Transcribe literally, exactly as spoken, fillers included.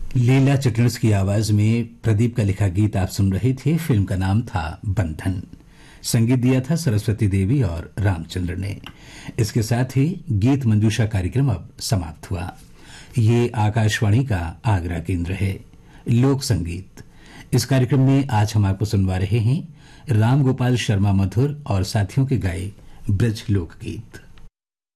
लीला चिटनिस की आवाज में प्रदीप का लिखा गीत आप सुन रहे थे। फिल्म का नाम था बंधन। संगीत दिया था सरस्वती देवी और रामचंद्र ने। इसके साथ ही गीत मंजूषा कार्यक्रम अब समाप्त हुआ। ये आकाशवाणी का आगरा केंद्र है। लोक संगीत इस कार्यक्रम में आज हम आपको सुनवा रहे हैं राम गोपाल शर्मा मधुर और साथियों के गाए ब्रज लोकगीत।